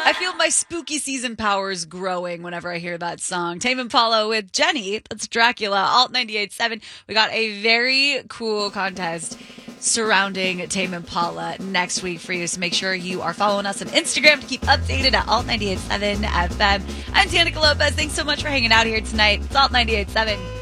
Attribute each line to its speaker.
Speaker 1: I feel my spooky season powers growing whenever I hear that song. Tame Impala with Jenny. That's Dracula. Alt 98.7. We got a very cool contest surrounding Tame Impala next week for you. So make sure you are following us on Instagram to keep updated at Alt 98.7 FM. I'm Danica Lopez. Thanks so much for hanging out here tonight. It's Alt 98.7.